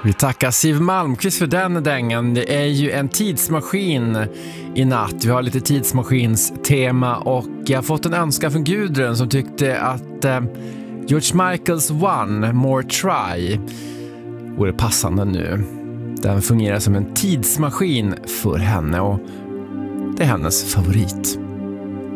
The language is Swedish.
Vi tackar Siw Malmkvist för den dängan. Det är ju en tidsmaskin i natt. Vi har lite tidsmaskinstema och jag har fått en önskan från Gudrun som tyckte att George Michaels One More Try vore passande nu. Den fungerar som en tidsmaskin för henne och det är hennes favorit.